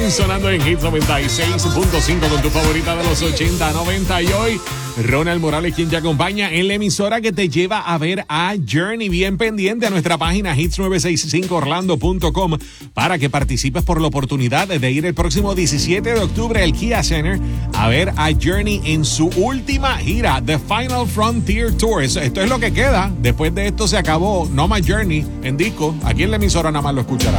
sonando en Hits 96.5 con tu favorita de los 80, 90. Y hoy, Ronald Morales, quien te acompaña en la emisora que te lleva a ver a Journey. Bien pendiente a nuestra página hits965orlando.com para que participes por la oportunidad de ir el próximo 17 de octubre al Kia Center a ver a Journey en su última gira, The Final Frontier Tour. Esto es lo que queda. Después de esto se acabó. No más Journey en disco. Aquí en la emisora nada más lo escucharás.